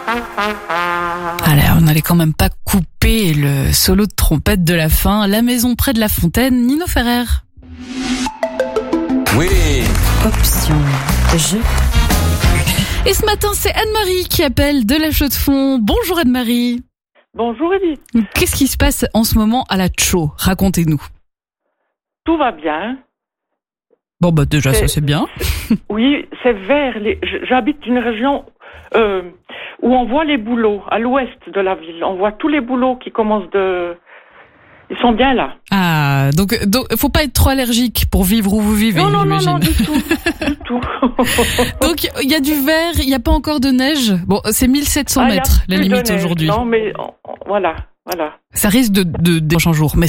Allez, on n'allait quand même pas couper le solo de trompette de la fin. La maison près de la fontaine, Nino Ferrer. Oui. Option jeu. Et ce matin, c'est Anne-Marie qui appelle de la Chaux-de-Fonds. Bonjour Anne-Marie. Bonjour Edith. Qu'est-ce qui se passe en ce moment à la Chaux ? Racontez-nous. Tout va bien. Bon, bah déjà, ça c'est bien. Oui, c'est vers les... J'habite une région où on voit les bouleaux, à l'ouest de la ville. On voit tous les bouleaux qui commencent de... Ils sont bien là. Ah, donc faut pas être trop allergique pour vivre où vous vivez, j'imagine. Non, du tout. Donc, il y a du vert, il n'y a pas encore de neige. Bon, c'est 1700 mètres, la limite aujourd'hui. Non, mais voilà. Ça risque de prochains jours, mais